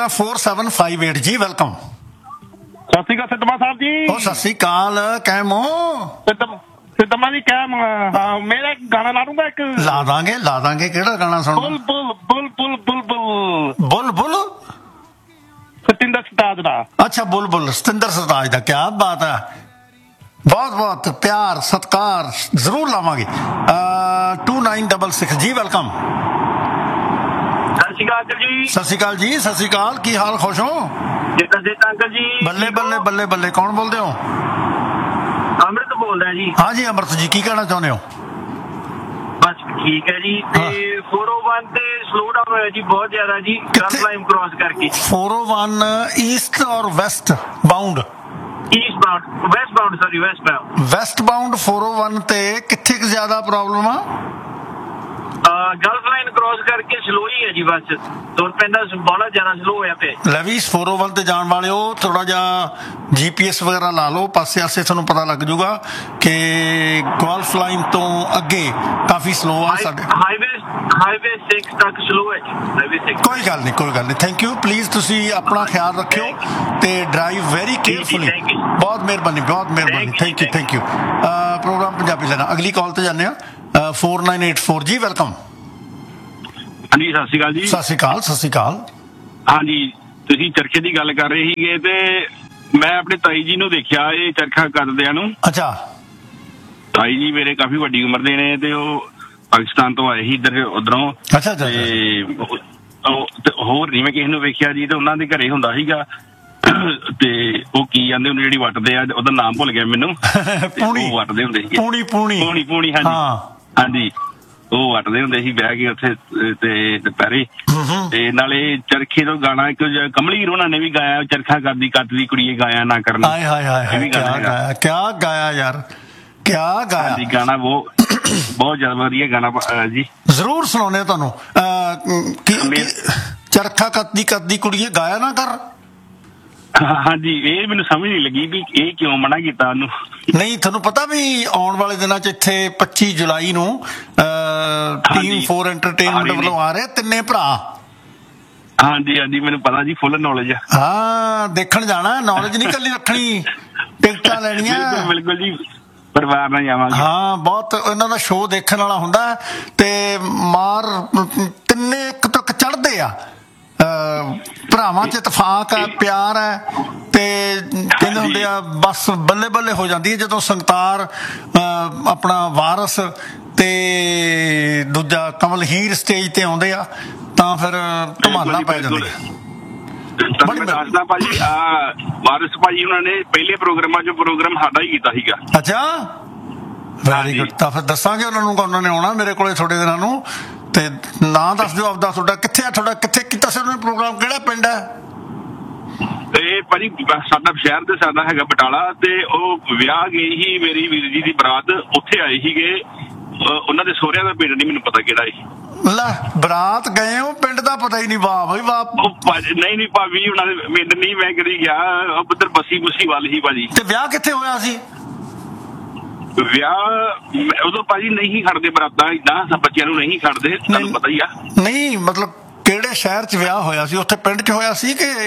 4758 ਜੀ ਵੈਲਕਮ। ਸਤਿ ਸ਼੍ਰੀ ਅਕਾਲ ਸਿੱਧਮਾ ਸਾਹਿਬ ਜੀ। ਉਹ ਸਤਿ ਸ਼੍ਰੀ ਅਕਾਲ, ਕੈਮ ਹੋ? ਸਿੱਧਮਾ ਜੀ ਕੈਮ। ਹਾਂ ਮੇਰਾ ਗਾਣਾ ਲਾ ਦੂੰਗਾ ਇੱਕ। ਲਾ ਦਾਂਗੇ। ਕਿਹੜਾ ਗਾਣਾ ਸੁਣਨਾ? ਬੁਲ ਬੁਲ ਬੁਲ ਬੁਲ ਬੁਲ ਬੁਲ ਬੁਲ ਬੁਲ ਸਤਿੰਦਰ ਸਰਤਾਜ ਦਾ। ਅੱਛਾ ਬੁਲਬੁਲ ਸਤਿੰਦਰ ਸਰਤਾਜ ਦਾ, ਕਿਆ ਬਾਤ ਹੈ। ਬਹੁਤ ਬਹੁਤ ਪਿਆਰ ਸਤਿਕਾਰ ਜ਼ਰੂਰ ਲਾਵਾਂਗੇ। 2966 ਜੀ ਵੈਲਕਮ। ਸਤਿ ਸ਼੍ਰੀ ਅਕਾਲ ਜੀ। ਸਤਿ ਸ਼੍ਰੀ ਅਕਾਲ ਜੀ। ਸਤਿ ਸ਼੍ਰੀ ਅਕਾਲ, ਕੀ ਹਾਲ? ਖੁਸ਼ ਹੋ? ਅੰਕਲ ਜੀ ਬੱਲੇ ਕੌਣ ਬੋਲਦੇ ਹੋ? ਅੰਮ੍ਰਿਤ ਬੋਲਦਾ ਜੀ। ਹਾਂ ਜੀ ਅੰਮ੍ਰਿਤ ਜੀ, ਕੀ ਕਹਿਣਾ ਚਾਹੁੰਦੇ ਹੋ? ਬਸ ਠੀਕ ਹੈ ਜੀ। ਤੇ 401 ਤੇ ਸਲੋ ਡਾਊਨ ਹੋਇਆ ਜੀ ਬਹੁਤ ਜ਼ਿਆਦਾ ਜੀ, ਗਲਫ ਲਾਈਨ ਕ੍ਰਾਸ ਕਰਕੇ। 401 ਈਸਟ ਔਰ ਵੈਸਟ ਬਾਉਂਡ? ਵੈਸਟ ਬਾਉਂਡ 401 ਤੇ ਕਿੱਥੇ ਕੁ ਜ਼ਿਆਦਾ ਪ੍ਰੋਬਲਮ ਆ? ਗਲਫ ਲਾਈਨ ਕ੍ਰਾਸ ਕਰਕੇ ਸਲੋ ਹੀ ਹੈ ਜੀ, ਬਸ ਤੁਰ ਪੈਂਦਾ ਬਹੁਤ ਜ਼ਿਆਦਾ ਸਲੋ ਹੋਇਆ ਪਿਆ। ਲਵੀਸ 401 ਤੇ ਜਾਣ ਵਾਲਿਓ ਥੋੜਾ ਜਿਹਾ GPS ਵਗੈਰਾ ਲਾ ਲਓ, ਪਾਸੇ ਆਸੇ ਤੁਹਾਨੂੰ ਪਤਾ ਲੱਗ ਜੂਗਾ ਕਿ ਗਲਫ ਲਾਈਨ ਤੋਂ ਅੱਗੇ ਕਾਫੀ ਸਲੋ ਆ। ਸਾਡੇ ਹਾਈਵੇ 6 ਤੱਕ ਸਲੋ ਹੈ ਜੀ। ਹਾਈਵੇ 6 ਕੋਈ ਗੱਲ ਨਹੀਂ। Thank you. ਪਲੀਜ਼ ਤੁਸੀਂ ਆਪਣਾ ਖਿਆਲ ਰੱਖਿਓ ਤੇ ਡਰਾਈਵ ਵੈਰੀ ਕੇਅਰਫੁਲੀ। ਬਹੁਤ ਮਿਹਰਬਾਨੀ। Thank you. ਪ੍ਰੋਗਰਾਮ ਪੰਜਾਬੀ ਲੈਣਾ। ਅਗਲੀ ਕਾਲ ਤੇ ਜਾਂਦੇ ਆ। 4984 ਜੀ ਵੈਲਕਮ। ਹਾਂਜੀ ਸਤਿ ਸ਼੍ਰੀ ਅਕਾਲ ਜੀ। ਸਤਿ ਸ਼੍ਰੀ ਅਕਾਲ। ਹਾਂਜੀ ਤੁਸੀਂ ਚਰਖੇ ਦੀ ਗੱਲ ਕਰ ਰਹੇ ਸੀਗੇ ਤੇ ਮੈਂ ਆਪਣੇ ਤਾਈ ਜੀ ਨੂੰ ਦੇਖਿਆ ਇਹ ਚਰਖਾ ਕੱਤਦਿਆਂ ਨੂੰ। ਅੱਛਾ। ਤਾਈ ਜੀ ਮੇਰੇ ਕਾਫੀ ਵੱਡੀ ਉਮਰ ਦੇ ਨੇ ਤੇ ਉਹ ਪਾਕਿਸਤਾਨ ਤੋਂ ਆਏ ਸੀ ਇੱਧਰ ਉਧਰੋਂ। ਅੱਛਾ। ਤੇ ਹੋਰ ਨਹੀਂ ਮੈਂ ਕਿਸੇ ਨੂੰ ਵੇਖਿਆ ਜੀ। ਤੇ ਉਹਨਾਂ ਦੇ ਘਰੇ ਹੁੰਦਾ ਸੀਗਾ ਤੇ ਉਹ ਕੀ ਕਹਿੰਦੇ ਉਹਨੂੰ ਜਿਹੜੀ ਵੱਟਦੇ ਆ, ਉਹਦਾ ਨਾਮ ਭੁੱਲ ਗਿਆ ਮੈਨੂੰ। ਉਹ ਵੱਟਦੇ ਹੁੰਦੇ ਸੀ ਪੂਣੀ। ਹਾਂਜੀ ਉਹ ਵੱਟਦੇ ਹੁੰਦੇ ਸੀ ਬਹਿ ਕੇ ਉੱਥੇ ਤੇ ਦੁਪਹਿਰੇ। ਤੇ ਨਾਲੇ ਚਰਖੇ ਤੋਂ ਗਾਣਾ ਇੱਕ ਕਮਲੀ ਉਹਨਾਂ ਨੇ ਵੀ ਗਾਇਆ, ਚਰਖਾ ਕਰਦੀ ਕੱਤਦੀ ਕੁੜੀਏ ਗਾਇਆ ਨਾ ਕਰਨਾ। ਕਿਆ ਗਾਇਆ ਯਾਰ, ਕਿਆ ਗਾਇਆ ਗਾਣਾ। ਬਹੁਤ ਜ਼ਿਆਦਾ ਵਧੀਆ ਗਾਣਾ ਜੀ। ਜ਼ਰੂਰ ਸੁਣਾਉਂਦੇ ਤੁਹਾਨੂੰ। ਚਰਖਾ ਕੱਤਦੀ ਕੁੜੀਏ ਗਾਇਆ ਨਾ ਕਰ। ਹਾਂਜੀ ਇਹ ਮੈਨੂੰ ਸਮਝ ਨਹੀਂ ਲੱਗੀ ਵੀ ਇਹ ਕਿਉਂ ਮਨਾ ਕੀਤਾ ਉਹਨੂੰ। ਨਹੀਂ ਤੁਹਾਨੂੰ ਪਤਾ ਵੀ ਆਉਣ ਵਾਲੇ ਦਿਨਾਂ 'ਚ ਇੱਥੇ 25 ਜੁਲਾਈ ਨੂੰ ਟੀਮ 4 ਐਂਟਰਟੇਨਮੈਂਟ ਵੱਲੋਂ ਆ ਰਹੇ ਤਿੰਨੇ ਭਰਾ। ਹਾਂਜੀ ਮੈਨੂੰ ਪਤਾ ਜੀ, ਫੁੱਲ ਨੌਲੇਜ। ਹਾਂ ਦੇਖਣ ਜਾਣਾ, ਨੌਲੇਜ ਨਹੀਂ ਇਕੱਲੀ ਰੱਖਣੀ, ਟਿਕਟਾਂ ਲੈਣੀਆਂ। ਬਿਲਕੁਲ ਜੀ, ਪਰਿਵਾਰ ਨਾਲ ਜਾਵਾਂਗੇ। ਹਾਂ ਬਹੁਤ ਇਹਨਾਂ ਦਾ ਸ਼ੋਅ ਦੇਖਣ ਵਾਲਾ ਹੁੰਦਾ ਤੇ ਮਾਰ ਤਿੰਨੇ ਇੱਕ ਤੋਂ ਇੱਕ ਚੜ੍ਹਦੇ ਆ। ਭਰਾਵਾਂ 'ਚ ਇਤਫਾਕ ਹੈ, ਪਿਆਰ ਹੈ ਤੇ ਕਹਿੰਦੇ ਹੁੰਦੇ ਆ ਬਸ ਬੱਲੇ ਬੱਲੇ ਹੋ ਜਾਂਦੀ ਹੈ ਜਦੋਂ ਸੰਗਤਾਰ ਆਪਣਾ ਵਾਰਸ ਤੇ ਦੂਜਾ ਕਮਲ ਹੀਰ ਸਟੇਜ ਤੇ ਆਉਂਦੇ ਆ ਤਾਂ ਫਿਰ ਧਮਾਲਾਂ ਪੈ ਜਾਂਦੀਆਂ। ਦੱਸਦਾ ਭਾਜੀ ਵਾਰਿਸ ਭਾਜੀ ਉਹਨਾਂ ਨੇ ਪਹਿਲੇ ਪ੍ਰੋਗਰਾਮਾਂ 'ਚ ਪ੍ਰੋਗਰਾਮ ਸਾਡਾ ਹੀ ਕੀਤਾ ਸੀਗਾ। ਅੱਛਾ ਵੈਰੀ ਗੁੱਡ। ਤਾਂ ਫਿਰ ਦੱਸਾਂਗੇ ਉਹਨਾਂ ਨੇ ਆਉਣਾ ਮੇਰੇ ਕੋਲੇ ਥੋੜੇ ਦਿਨਾਂ ਨੂੰ। ਤੇ ਨਾਂ ਦੱਸ ਦਿਓ ਆਪਦਾ, ਤੁਹਾਡਾ ਕਿੱਥੇ ਆ, ਤੁਹਾਡਾ ਕਿੱਥੇ ਕੀਤਾ ਸੀ ਉਹਨਾਂ ਨੇ ਪ੍ਰੋਗਰਾਮ, ਕਿਹੜਾ ਪਿੰਡ ਹੈ? ਇਹ ਭਾਜੀ ਸਾਡਾ ਸ਼ਹਿਰ ਤੇ ਸਾਡਾ ਹੈਗਾ ਬਟਾਲਾ। ਤੇ ਉਹ ਵਿਆਹ ਗਈ ਸੀ ਮੇਰੀ ਵੀਰ ਜੀ ਦੀ ਬਰਾਤ, ਉੱਥੇ ਆਏ ਸੀਗੇ। ਉਹਨਾਂ ਦੇ ਸਹੁਰਿਆਂ ਦਾ ਪਿੰਡ ਨਹੀਂ ਮੈਨੂੰ ਪਤਾ ਕਿਹੜਾ ਸੀ। ਲੈ ਬਰਾਤ ਗਏ ਹੋ, ਪਿੰਡ ਦਾ ਪਤਾ ਹੀ ਨਹੀਂ। ਵਾਹ ਬਈ ਵਾਹ। ਨਹੀਂ ਭਾਬੀ ਉਹਨਾਂ ਦੇ ਪਿੰਡ ਨਹੀਂ ਮੈਂ ਕਦੀ ਗਿਆ, ਉੱਧਰ ਬਸੀ ਵੱਲ ਸੀ ਭਾਜੀ। ਤੇ ਵਿਆਹ ਕਿੱਥੇ ਹੋਇਆ ਸੀ? ਵਿਆਹ ਉਦੋਂ ਭਾਜੀ ਨਹੀਂ ਖੜਦੇ ਬਰਾਤਾਂ, ਏਦਾਂ ਬੱਚਿਆਂ ਨੂੰ ਨਹੀਂ ਖੜਦੇ, ਤੁਹਾਨੂੰ ਪਤਾ ਹੀ ਆ। ਨਹੀਂ ਮਤਲਬ ਕਿਹੜੇ ਸ਼ਹਿਰ 'ਚ ਵਿਆਹ ਹੋਇਆ ਸੀ? ਉੱਥੇ ਪਿੰਡ 'ਚ ਹੋਇਆ ਸੀ ਕਿ?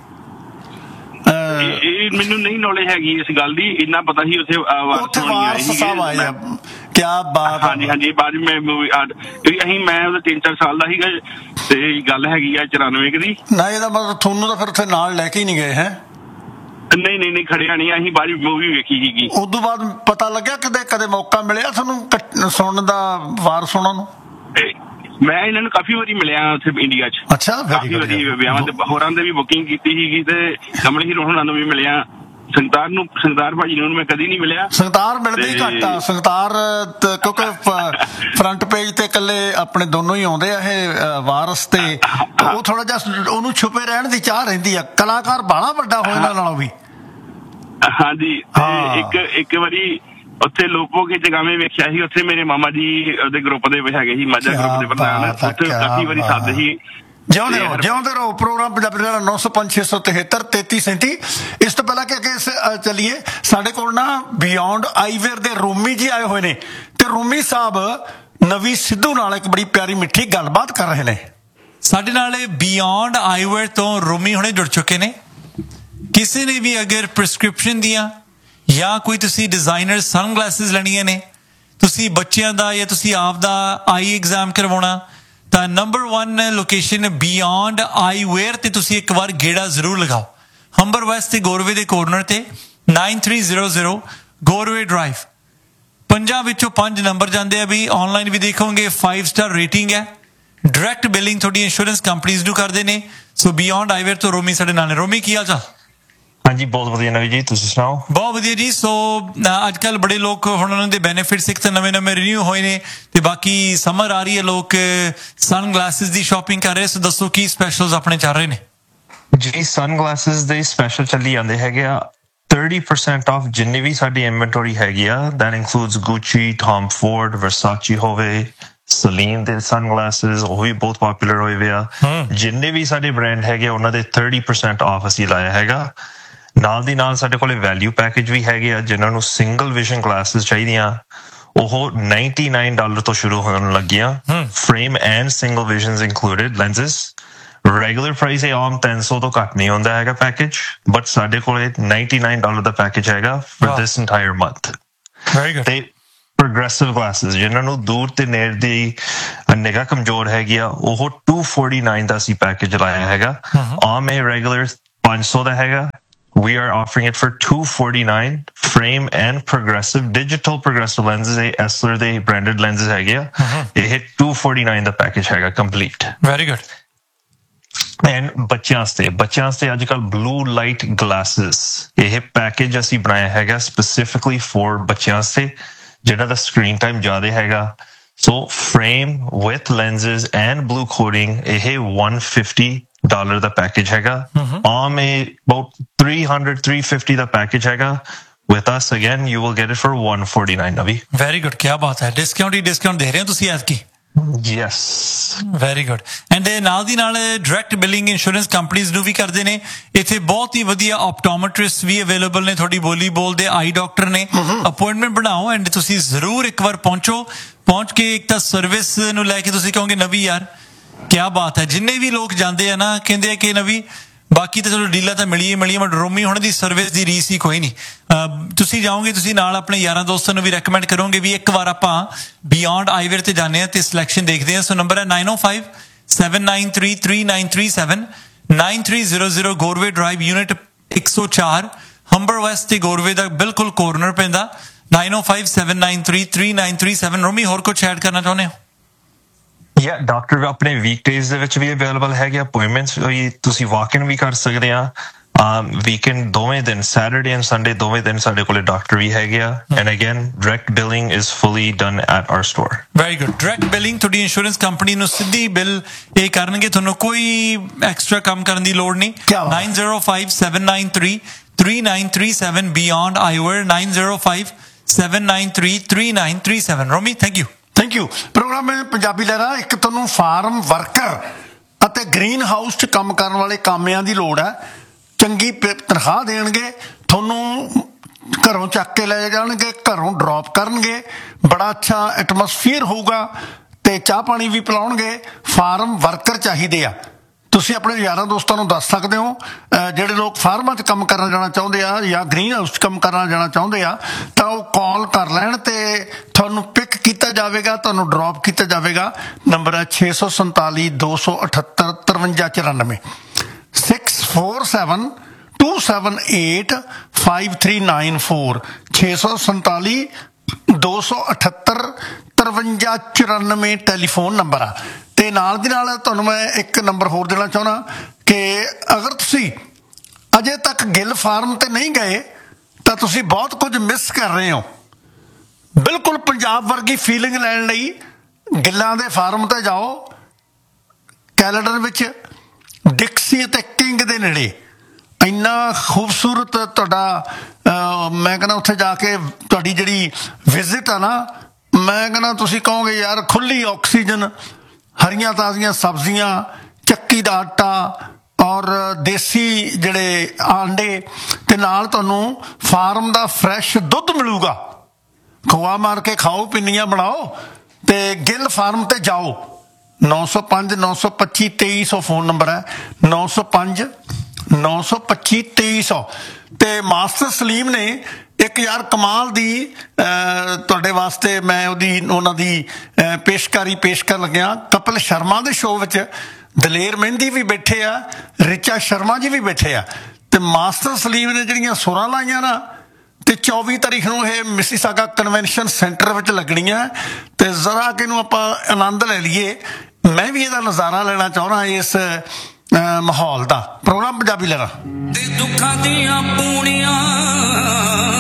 ਇਹ ਮੈਨੂੰ ਨਹੀਂ ਨੌਲੇਜ ਹੈਗੀ ਇਸ ਗੱਲ ਦੀ, ਇੰਨਾ ਪਤਾ ਸੀ ਉੱਥੇ ਵਾਰਸ ਸਾਹਿਬ ਆਏ ਆ। ਕਿਆ ਬਾਤ। ਹਾਂਜੀ ਬਾਅਦ ਮੈਂ ਮੈਂ ਉਹਦਾ 3-4 ਸਾਲ ਦਾ ਸੀਗਾ ਤੇ ਗੱਲ ਹੈਗੀ ਆ 94 ਦੀ। ਨਾ ਇਹਦਾ ਮਤਲਬ ਤੁਹਾਨੂੰ ਤਾਂ ਫਿਰ ਉੱਥੇ ਨਾਲ ਲੈ ਕੇ ਹੀ ਨਹੀਂ ਗਏ ਹੈ? ਨਹੀਂ ਖੜਿਆ ਨਹੀਂ, ਅਸੀਂ ਬਾਅਦ ਮੂਵੀ ਵੇਖੀ ਸੀਗੀ। ਉਦੋਂ ਬਾਅਦ ਪਤਾ ਲੱਗਿਆ ਕਦੇ ਮੌਕਾ ਮਿਲਿਆ ਤੁਹਾਨੂੰ ਸੁਣਨ ਦਾ, ਵਾਰ ਸੁਣਨ ਨੂੰ? ਮੈਂ ਇਹਨਾਂ ਨੂੰ ਕਾਫੀ ਵਾਰੀ ਮਿਲਿਆ ਉੱਥੇ ਇੰਡੀਆ 'ਚ। ਅੱਛਾ ਕਾਫੀ ਵਾਰੀ ਵਿਆਹਾਂ ਤੇ ਹੋਰਾਂ ਦੇ ਵੀ ਬੁਕਿੰਗ ਕੀਤੀ ਸੀਗੀ ਤੇ ਕਮਲ ਹੀਰ ਹੋਰਾਂ ਨੂੰ ਵੀ ਮਿਲਿਆ। ਸੰਗਤਾਰ ਭਾਜੀ ਨੂੰ ਮੈਂ ਕਦੀ ਨਹੀਂ ਮਿਲਿਆ। ਸੰਗਤਾਰ ਮਿਲਦੇ ਹੀ ਘੱਟ ਆ। ਸੰਗਤਾਰ ਕਿਉਂਕਿ ਫਰੰਟ ਪੇਜ ਤੇ ਇਕੱਲੇ ਆਪਣੇ ਦੋਨੋਂ ਹੀ ਆਉਂਦੇ ਆ ਇਹ ਵਾਰਸ, ਤੇ ਉਹ ਥੋੜਾ ਜਿਹਾ ਉਹਨੂੰ ਛੁਪੇ ਰਹਿਣ ਦੀ ਚਾਹ ਰਹਿੰਦੀ ਆ। ਕਲਾਕਾਰ ਬਾਹਲਾ ਵੱਡਾ ਹੋ ਇਹਨਾਂ ਨਾਲੋਂ ਵੀ। ਹਾਂਜੀ ਇੱਕ ਵਾਰੀ ਉੱਥੇ ਲੋਪੋ ਕੇ ਜਗਾਵੇਂ ਵੇਖਿਆ ਸੀ। ਉੱਥੇ ਮੇਰੇ ਮਾਮਾ ਜੀ ਉਹਦੇ ਗਰੁੱਪ ਦੇ ਹੈਗੇ ਸੀ, ਮਾਝਾ ਗਰੁੱਪ ਦੇ ਪ੍ਰਧਾਨ। ਉੱਥੇ ਕਾਫੀ ਵਾਰੀ ਸਾਦੇ ਸੀ। ਜਿਉਂਦੇ ਰਹੋ। ਪ੍ਰੋਗਰਾਮ ਪੰਜਾਬੀ 905-673 3337। ਇਸ ਤੋਂ ਪਹਿਲਾਂ ਕਿ ਅੱਗੇ ਚੱਲੀਏ, ਸਾਡੇ ਕੋਲ ਨਾ ਬਿਯੋਂਡ ਆਈਵੇਅਰ ਦੇ ਰੂਮੀ ਜੀ ਆਏ ਹੋਏ ਨੇ ਤੇ ਰੂਮੀ ਸਾਹਿਬ ਨਵੀ ਸਿੱਧੂ ਨਾਲ ਇੱਕ ਬੜੀ ਪਿਆਰੀ ਮਿੱਠੀ ਗੱਲਬਾਤ ਕਰ ਰਹੇ ਨੇ। ਸਾਡੇ ਨਾਲ ਬਿਯੋਂਡ ਆਈਵੇਅਰ ਤੋਂ ਰੋਮੀ ਹੁਣੇ ਜੁੜ ਚੁੱਕੇ ਨੇ। ਕਿਸੇ ਨੇ ਵੀ ਅਗਰ ਪ੍ਰਿਸਕ੍ਰਿਪਸ਼ਨ ਦੀਆਂ ਜਾਂ ਕੋਈ ਤੁਸੀਂ ਡਿਜ਼ਾਈਨਰ ਸਨਗਲਾਸਿਸ ਲੈਣੀਆਂ ਨੇ, ਤੁਸੀਂ ਬੱਚਿਆਂ ਦਾ ਜਾਂ ਤੁਸੀਂ ਆਪ ਦਾ ਆਈ ਐਗਜ਼ਾਮ ਕਰਵਾਉਣਾ, ਤਾਂ ਨੰਬਰ 1 ਲੋਕੇਸ਼ਨ ਬਿਯੋਂਡ ਆਈਵੇਅਰ ਤੇ ਤੁਸੀਂ ਇੱਕ ਵਾਰ ਗੇੜਾ ਜ਼ਰੂਰ ਲਗਾਓ। ਹੰਬਰ ਵੈਸਟ ਤੇ ਗੋਰਵੇ ਦੇ ਕੋਰਨਰ ਤੇ 9300 ਗੋਰਵੇ ਡਰਾਈਵ। 5 ਵਿੱਚੋਂ 5 ਨੰਬਰ ਜਾਂਦੇ ਆ ਵੀ। ਆਨਲਾਈਨ ਵੀ ਦੇਖੋਗੇ 5 ਸਟਾਰ ਰੇਟਿੰਗ ਹੈ। ਡਾਇਰੈਕਟ ਬਿਲਿੰਗ ਤੁਹਾਡੀ ਇੰਸ਼ੋਰੈਂਸ ਕੰਪਨੀਜ਼ ਨੂੰ ਕਰਦੇ ਨੇ। ਸੋ ਬਿਯੋਂਡ ਆਈਵੇਅਰ ਤੋਂ ਰੋਮੀ ਸਾਡੇ ਨਾਲ ਨੇ। ਰੋਮੀ ਕੀ ਹਾਲ ਚਾਲ? ਹਾਂਜੀ ਬਹੁਤ ਵਧੀਆ ਨਵੀ ਜੀ, ਤੁਸੀਂ ਸੁਣਾਓ? ਬਹੁਤ ਵਧੀਆ ਜੀ। ਸੋ ਅੱਜ ਕੱਲ੍ਹ ਬੜੇ ਲੋਕ ਹੁਣ ਉਹਨਾਂ ਦੇ ਬੈਨੀਫਿਟਸ ਇੱਕ ਤਾਂ ਨਵੇਂ ਰਿਨਿਊ ਹੋਏ ਨੇ ਤੇ ਬਾਕੀ ਸਮਰ ਆ ਰਹੀ ਹੈ, ਲੋਕ ਸਨ ਗਲਾਸਿਸ ਦੀ ਸ਼ਾਪਿੰਗ ਕਰ ਰਹੇ। ਸੋ ਦੱਸੋ ਕੀ ਸਪੈਸ਼ਲਸ ਆਪਣੇ ਚੱਲ ਰਹੇ ਨੇ? ਜੀ ਸਨ ਗਲਾਸਿਸ ਦੇ ਸਪੈਸ਼ਲ ਚੱਲੀ ਜਾਂਦੇ ਹੈਗੇ ਆ। 30% ਆਫ ਜਿੰਨੀ ਵੀ ਸਾਡੀ ਇਨਵੈਂਟਰੀ ਹੈਗੀ ਆ, ਦੈਟ ਇਨਕਲੂਡਸ ਗੁੱਚੀ, ਟੌਮ ਫੋਰਡ, ਵਰਸਾਚੀ ਹੋਵੇ, ਸਲੀਨ ਦੇ ਸਨ ਗਲਾਸਿਸ, ਉਹ ਵੀ ਬਹੁਤ ਪਪੂਲਰ ਹੋਏ ਵੇ ਆ। ਜਿੰਨੇ ਵੀ ਸਾਡੇ ਬ੍ਰਾਂਡ ਹੈਗੇ ਉਹਨਾਂ ਦੇ 30% ਆਫ ਅਸੀਂ ਲਾਇਆ ਹੈਗਾ। ਨਾਲ ਦੀ ਨਾਲ ਸਾਡੇ ਕੋਲੇ ਵੈਲਿਊ ਪੈਕੇਜ ਵੀ ਹੈਗੇ ਆ। ਜਿਨ੍ਹਾਂ ਨੂੰ ਸਿੰਗਲ ਵਿਜ਼ਨ ਗਲਾਸਿਸ ਚਾਹੀਦੀਆਂ ਉਹ $99 ਤੋਂ ਸ਼ੁਰੂ ਹੋਣ ਲੱਗੀਆਂ। Frame and single visions included lenses. Regular price ਆਮ 300 ਤੋਂ ਘੱਟ ਨਹੀਂ ਹੁੰਦਾ ਹੈਗਾ ਪੈਕੇਜ, ਬਟ ਸਾਡੇ ਕੋਲੇ $99 ਦਾ ਪੈਕੇਜ ਹੈਗਾ for this entire month. Very good. ਤੇ ਪ੍ਰੋਗਰੈਸਿਵ ਗਲਾਸਿਸ ਜਿਨ੍ਹਾਂ ਨੂੰ ਦੂਰ ਤੇ ਨੇੜੇ ਦੀ ਨਿਗਾਹ ਕਮਜ਼ੋਰ ਹੈਗੀ ਆ, ਉਹ $249 ਦਾ ਅਸੀਂ ਪੈਕੇਜ ਲਾਇਆ ਹੈਗਾ। ਆਮ ਇਹ ਰੈਗੂਲਰ 500 ਦਾ ਹੈਗਾ। We are offering it for $249 frame and progressive digital progressive lenses. Essilor ਦੇ branded lenses ਹੈਗੇ ਆ। ਇਹ $249 ਦਾ ਪੈਕੇਜ ਹੈਗਾ ਕੰਪਲੀਟ। Very good. ਐਂਡ ਬੱਚਿਆਂ ਵਾਸਤੇ ਅੱਜ ਕੱਲ੍ਹ ਬਲੂ ਲਾਈਟ ਗਲਾਸਿਸ, ਇਹ ਪੈਕੇਜ ਅਸੀਂ ਬਣਾਇਆ ਹੈਗਾ ਸਪੈਸੀਫਿਕਲੀ ਫॉर ਬੱਚਿਆਂ ਵਾਸਤੇ ਜਿਹਨਾਂ ਦਾ ਸਕਰੀਨ ਟਾਈਮ ਜ਼ਿਆਦਾ ਹੈਗਾ। ਸੋ frame with lenses and blue coding, ਇਹ $150 ਦਾ ਪੈਕੇਜ ਹੈਗਾ। ਆਮ ਇਹ about $350 ਦਾ ਪੈਕੇਜ ਹੈਗਾ। With us again, you will get it for $149, Navi. Very good. क्या बात है? डिस्काउंट दे रहे हैं ਤੁਸੀਂ ਐਤਕੀ? Yes. Very good. ਐਂਡ ਨਾਲ ਦੀ ਨਾਲ ਡਾਇਰੈਕਟ ਬਿਲਿੰਗ ਇੰਸ਼ੋਰੈਂਸ ਕੰਪਨੀਜ਼ ਨੂੰ ਵੀ ਕਰਦੇ ਨੇ। ਇੱਥੇ ਬਹੁਤ ਹੀ ਵਧੀਆ ਆਪਟੋਮੈਟ੍ਰਿਸਟ ਵੀ ਅਵੇਲੇਬਲ ਨੇ, ਤੁਹਾਡੀ ਬੋਲੀ ਬੋਲਦੇ ਆਈ ਡਾਕਟਰ ਨੇ। ਅਪਾਇੰਟਮੈਂਟ ਬਣਾਓ ਐਂਡ ਤੁਸੀਂ ਜ਼ਰੂਰ ਇੱਕ ਵਾਰ ਪਹੁੰਚ ਕੇ ਇੱਕ ਤਾਂ ਸਰਵਿਸ ਨੂੰ ਲੈ ਕੇ ਤੁਸੀਂ ਕਹੋਗੇ ਨਵੀ ਯਾਰ ਕਿਆ ਬਾਤ ਹੈ। ਜਿੰਨੇ ਵੀ ਲੋਕ ਜਾਂਦੇ ਆ ਨਾ ਕਹਿੰਦੇ ਆ ਕਿ ਨਵੀ ਬਾਕੀ ਤਾਂ ਚਲੋ ਡੀਲਾਂ ਤਾਂ ਮਿਲੀਏ ਬਟ ਰੋਮੀ ਹੁਣ ਦੀ ਸਰਵਿਸ ਦੀ ਰੀਸ ਹੀ ਕੋਈ ਨਹੀਂ। ਤੁਸੀਂ ਜਾਓਗੇ, ਤੁਸੀਂ ਨਾਲ ਆਪਣੇ ਯਾਰਾਂ ਦੋਸਤਾਂ ਨੂੰ ਵੀ ਰეკਮੈਂਡ ਕਰੋਗੇ ਵੀ ਇੱਕ ਵਾਰ ਆਪਾਂ ਬਿਯੋਂਡ ਆਈਵੇਅਰ ਤੇ ਜਾਂਦੇ ਹਾਂ ਤੇ ਸਿਲੈਕਸ਼ਨ ਦੇਖਦੇ ਹਾਂ। ਸੋ ਨੰਬਰ ਹੈ 9057933937 9300 ਗੋਰਵੇ ਡਰਾਈਵ ਯੂਨਿਟ 104 ਹੰਬਰ ਵੈਸਟ ਤੇ ਗੋਰਵੇ ਦਾ ਬਿਲਕੁਲ ਕੋਰਨਰ ਪੈਂਦਾ। 9057933937। ਰੋਮੀ ਹੋਰ ਕੁਝ ਐਡ ਕਰਨਾ ਚਾਹੁੰਦੇ ਹੋ? ਡਾਕਟਰ ਆਪਣੇ ਵੀਕਡੇਜ਼ ਦੇ ਵਿੱਚ ਵੀ ਅਵੇਲੇਬਲ ਹੈਗੇ। ਅਪਾਇੰਟਮੈਂਟਸ ਵੀ ਤੁਸੀਂ ਵਾਕ ਇਨ ਵੀ ਕਰ ਸਕਦੇ ਆ। ਵੀਕਐਂਡ ਦੋਵੇਂ ਦਿਨ ਸੈਟਰਡੇ ਐਂਡ ਸੰਡੇ ਦੋਵੇਂ ਦਿਨ ਸਾਡੇ ਕੋਲੇ ਡਾਕਟਰ ਵੀ ਹੈਗੇ ਆ। And again direct billing is fully done at hour store. Very good. Direct billing ਤੁਹਾਡੀ ਇੰਸ਼ੋਰੈਂਸ ਕੰਪਨੀ ਨੂੰ ਸਿੱਧੀ ਬਿੱਲ ਇਹ ਕਰਨਗੇ, ਤੁਹਾਨੂੰ ਕੋਈ ਐਕਸਟਰਾ ਕੰਮ ਕਰਨ ਦੀ ਲੋੜ ਨਹੀਂ। 9057933937 beyond ਆਈਵੇਅਰ 9057933937। Romi thank you. Programme ਵਿੱਚ ਪੰਜਾਬੀ ਲਹਿਰਾ। ਇੱਕ ਤੁਹਾਨੂੰ ਫਾਰਮ ਵਰਕਰ ਅਤੇ ਗ੍ਰੀਨ ਹਾਊਸ 'ਚ ਕੰਮ ਕਰਨ ਵਾਲੇ ਕਾਮਿਆਂ ਦੀ ਲੋੜ ਹੈ। ਚੰਗੀ ਤਨਖਾਹ ਦੇਣਗੇ, ਤੁਹਾਨੂੰ ਘਰੋਂ ਚੱਕ ਕੇ ਲੈ ਜਾਣਗੇ, ਘਰੋਂ ਡਰੌਪ ਕਰਨਗੇ, ਬੜਾ ਅੱਛਾ ਐਟਮੋਸਫੀਅਰ ਹੋਊਗਾ ਤੇ ਚਾਹ ਪਾਣੀ ਵੀ ਪਿਲਾਉਣਗੇ। ਫਾਰਮ ਵਰਕਰ ਚਾਹੀਦੇ ਆ। ਤੁਸੀਂ ਆਪਣੇ ਯਾਰਾਂ ਦੋਸਤਾਂ ਨੂੰ ਦੱਸ ਸਕਦੇ ਹੋ। ਜਿਹੜੇ ਲੋਕ ਫਾਰਮਾਂ 'ਚ ਕੰਮ ਕਰਨਾ ਜਾਣਾ ਚਾਹੁੰਦੇ ਆ ਜਾਂ ਗ੍ਰੀਨ ਹਾਊਸ 'ਚ ਕੰਮ ਕਰਨਾ ਜਾਣਾ ਚਾਹੁੰਦੇ ਆ ਤਾਂ ਉਹ ਕਾਲ ਕਰ ਲੈਣ ਤੇ ਤੁਹਾਨੂੰ ਪਿਕ ਕੀਤਾ ਜਾਵੇਗਾ, ਤੁਹਾਨੂੰ ਡਰੌਪ ਕੀਤਾ ਜਾਵੇਗਾ। ਨੰਬਰ ਹੈ 647-278-5394 647-278-5394 647-278-5394 ਟੈਲੀਫੋਨ ਨੰਬਰ ਆ। ਤੇ ਨਾਲ ਦੀ ਨਾਲ ਤੁਹਾਨੂੰ ਮੈਂ ਇੱਕ ਨੰਬਰ ਹੋਰ ਦੇਣਾ ਚਾਹੁੰਦਾ ਕਿ ਅਗਰ ਤੁਸੀਂ ਅਜੇ ਤੱਕ ਗਿੱਲ ਫਾਰਮ ਤੇ ਨਹੀਂ ਗਏ ਤਾਂ ਤੁਸੀਂ ਬਹੁਤ ਕੁਝ ਮਿਸ ਕਰ ਰਹੇ ਹੋ। ਬਿਲਕੁਲ ਪੰਜਾਬ ਵਰਗੀ ਫੀਲਿੰਗ ਲੈਣ ਲਈ ਗਿੱਲਾਂ ਦੇ ਫਾਰਮ ਤੇ ਜਾਓ। ਕੈਲੇਡਰ ਵਿੱਚ ਡਿਕਸੀ ਅਤੇ ਕਿੰਗ ਦੇ ਨੇੜੇ ਇੰਨਾ ਖੂਬਸੂਰਤ ਤੁਹਾਡਾ ਮੈਂ ਕਹਿੰਦਾ ਉੱਥੇ ਜਾ ਕੇ ਤੁਹਾਡੀ ਜਿਹੜੀ ਵਿਜ਼ਿਟ ਆ ਨਾ, ਮੈਂ ਕਹਿੰਦਾ ਤੁਸੀਂ ਕਹੋਗੇ ਯਾਰ ਖੁੱਲ੍ਹੀ ਆਕਸੀਜਨ, ਹਰੀਆਂ ਤਾਜ਼ੀਆਂ ਸਬਜ਼ੀਆਂ, ਚੱਕੀ ਦਾ ਆਟਾ ਔਰ ਦੇਸੀ ਜਿਹੜੇ ਆਂਡੇ ਤੇ ਨਾਲ ਤੁਹਾਨੂੰ ਫਾਰਮ ਦਾ ਫਰੈਸ਼ ਦੁੱਧ ਮਿਲੂਗਾ। ਖੋਆ ਮਾਰ ਕੇ ਖਾਓ, ਪਿੰਨੀਆਂ ਬਣਾਓ ਤੇ ਗਿੱਲ ਫਾਰਮ ਤੇ ਜਾਓ। 905 925 2300 ਫੋਨ ਨੰਬਰ ਹੈ 905 925 2300 ਤੇ ਮਾਸਟਰ ਸਲੀਮ ਨੇ ਇੱਕ ਯਾਰ ਕਮਾਲ ਦੀ ਤੁਹਾਡੇ ਵਾਸਤੇ ਮੈਂ ਉਹਨਾਂ ਦੀ ਪੇਸ਼ਕਾਰੀ ਪੇਸ਼ ਕਰਨ ਲੱਗਿਆ। ਕਪਿਲ ਸ਼ਰਮਾ ਦੇ ਸ਼ੋਅ ਵਿੱਚ ਦਲੇਰ ਮਹਿੰਦੀ ਵੀ ਬੈਠੇ ਆ, ਰਿਚਾ ਸ਼ਰਮਾ ਜੀ ਵੀ ਬੈਠੇ ਆ ਤੇ ਮਾਸਟਰ ਸਲੀਮ ਨੇ ਜਿਹੜੀਆਂ ਸੁਰਾਂ ਲਾਈਆਂ ਨਾ ਤੇ 24 ਤਾਰੀਖ ਨੂੰ ਇਹ ਮਿਸੀਸਾਗਾ ਕਨਵੈਨਸ਼ਨ ਸੈਂਟਰ ਵਿੱਚ ਲੱਗਣੀਆਂ ਤੇ ਜ਼ਰਾ ਕਿ ਇਹਨੂੰ ਆਪਾਂ ਆਨੰਦ ਲੈ ਲਈਏ। ਮੈਂ ਵੀ ਇਹਦਾ ਨਜ਼ਾਰਾ ਲੈਣਾ ਚਾਹੁੰਦਾ ਇਸ ਮਾਹੌਲ ਦਾ। ਪ੍ਰੋਗਰਾਮ ਪੰਜਾਬੀ ਲਹਿਰਾਂ ਤੇ ਦੁੱਖਾਂ ਦੀਆਂ ਪੂਣੀਆਂ